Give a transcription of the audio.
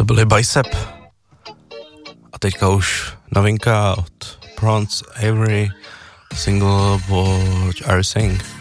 byli Bicep. A teďka už novinka od Bronze Avery, single What Are You Saying?